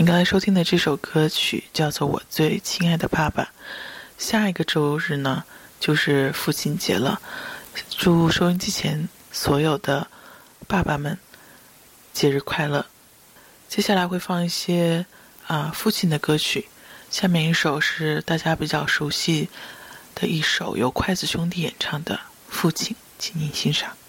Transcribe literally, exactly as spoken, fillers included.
你刚才收听的这首歌曲叫做《我最亲爱的爸爸》。下一个周日呢，就是父亲节了，祝收音机前所有的爸爸们节日快乐。接下来会放一些啊、呃、父亲的歌曲，下面一首是大家比较熟悉的一首由筷子兄弟演唱的《父亲》，请您欣赏。